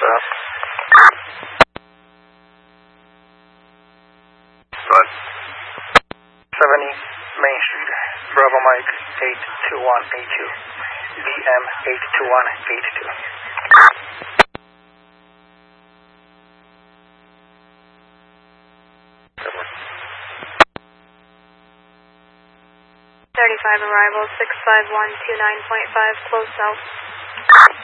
up. Good. 70 Main Street, Bravo Mike 82182. VM 82182. 35 arrival, 65129.5, close south.